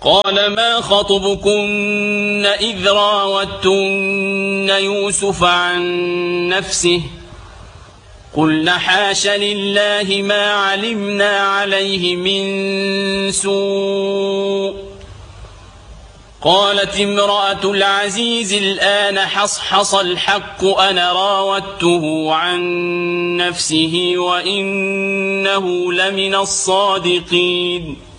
قال ما خطبكن إذ راوتن يوسف عن نفسه قلن حاش لله ما علمنا عليه من سوء قالت امرأة العزيز الآن حصحص الحق أنا راودته عن نفسه وإنه لمن الصادقين